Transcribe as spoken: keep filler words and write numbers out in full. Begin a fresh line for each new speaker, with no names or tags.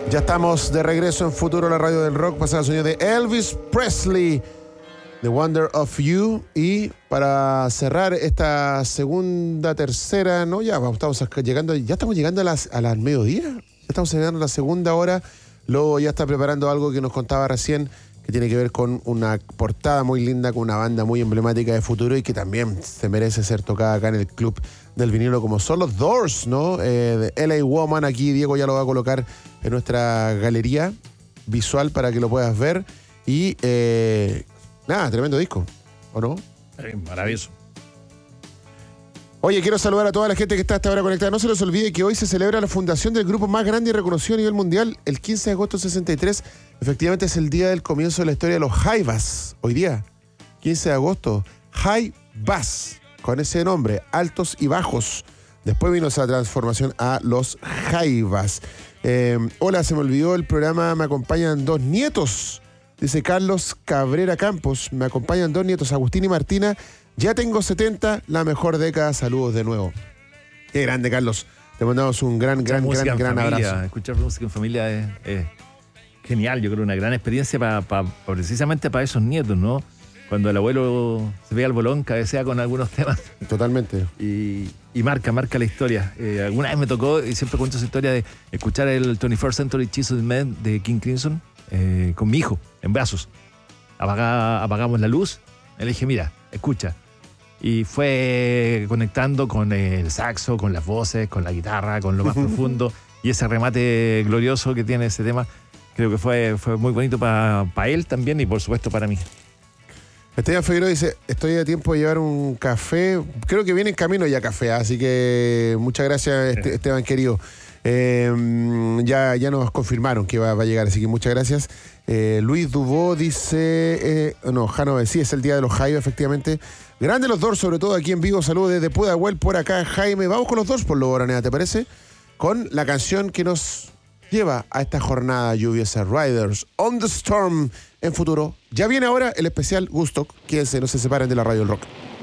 Ya estamos de regreso en Futuro, la radio del rock. Pasaba el sonido de Elvis Presley, The Wonder of You. Y para cerrar esta segunda, tercera, no, ya estamos llegando, ya estamos llegando a las, a las mediodía. Ya estamos llegando a la segunda hora. Lobo ya está preparando algo que nos contaba recién, que tiene que ver con una portada muy linda, con una banda muy emblemática de Futuro y que también se merece ser tocada acá en el Club del Vinilo, como son los Doors, ¿no? Eh, de L A Woman, aquí Diego ya lo va a colocar en nuestra galería visual para que lo puedas ver. Y eh, nada, tremendo disco, ¿o no?
Eh, maravilloso.
Oye, quiero saludar a toda la gente que está hasta ahora conectada. No se les olvide que hoy se celebra la fundación del grupo más grande y reconocido a nivel mundial, el quince de agosto de sesenta y tres. Efectivamente es el día del comienzo de la historia de los Jaivas. Hoy día, quince de agosto, Jaivas, con ese nombre, altos y bajos. Después vino esa transformación a los Jaivas. Eh, hola, se me olvidó el programa Me acompañan dos nietos, dice Carlos Cabrera Campos. Me acompañan dos nietos, Agustín y Martina. Ya tengo setenta, la mejor década. Saludos de nuevo. Qué grande, Carlos. Te mandamos un gran, gran, gran, gran
familia,
abrazo.
Escuchar música en familia es, es genial. Yo creo una gran experiencia para pa, pa, precisamente para esos nietos, ¿no? Cuando el abuelo se pega al bolón, cabecea con algunos temas.
Totalmente.
Y, y marca, marca la historia. Eh, alguna vez me tocó, y siempre cuento esa historia, de escuchar el twenty-first Century Chiseled Man de King Crimson eh, con mi hijo, en brazos. Apaga, apagamos la luz. Le dije, mira, escucha. Y fue conectando con el saxo, con las voces, con la guitarra, con lo más profundo. Y ese remate glorioso que tiene ese tema, creo que fue, fue muy bonito para pa él también y por supuesto para mí.
Esteban Figueroa dice, estoy a tiempo de llevar un café. Creo que viene en camino ya café, así que muchas gracias, Este- Esteban querido. Eh, ya, ya nos confirmaron que va, va a llegar, así que muchas gracias. Eh, Luis Dubó dice, eh, no, Jano, sí, es el día de los Jaivas, efectivamente. Grande los Doors, sobre todo aquí en vivo. Saludos desde Pudahuel, por acá, Jaime. Vamos con los Doors por lo Boranea, ¿te parece? Con la canción que nos lleva a esta jornada lluviosa, Riders on the Storm, en Futuro. Ya viene ahora el especial Gustock. Quédense, no se separen de la radio del rock.